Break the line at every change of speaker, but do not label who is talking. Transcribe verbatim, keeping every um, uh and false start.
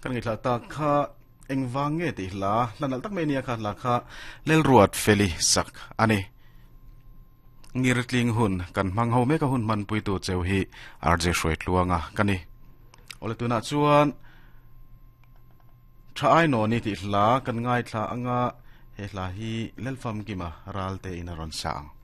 กันไงล่ะตาข้าเอ็งวางเงติลาหลังนั้นตักเมเนียค่ะล่ะข้าเล่ลรวดเฟลิสักอันนี้งิรตลิงหุ่นกันมังเฮาเมกะหุ่นมันปุยตัวเจ้าฮีอาร์เจช่วยลวงอ่ะกันนี่โอเลตัวน่ะชวนถ้าไอ้หนอนี่ติลากันง่ายท่าอ่างเฮลาฮีเล่ลฟัมกิมารัลเตอินารอนสัง